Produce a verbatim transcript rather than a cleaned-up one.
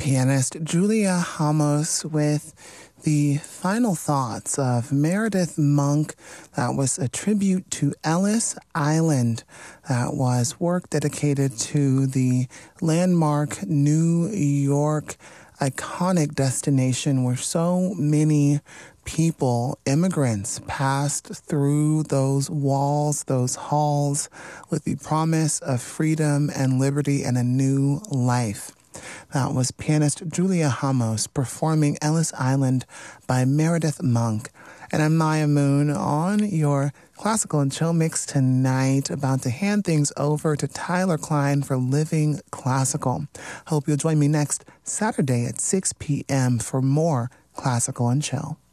pianist Julia Ramos with the final thoughts of Meredith Monk. That was a tribute to Ellis Island. That was work dedicated to the landmark New York iconic destination where so many people, immigrants, passed through those walls, those halls, with the promise of freedom and liberty and a new life. That was pianist Julia Ramos performing Ellis Island by Meredith Monk. And I'm Maya Moon on your Classical and Chill Mix tonight, about to hand things over to Tyler Klein for Living Classical. Hope you'll join me next Saturday at six p.m. for more Classical and Chill.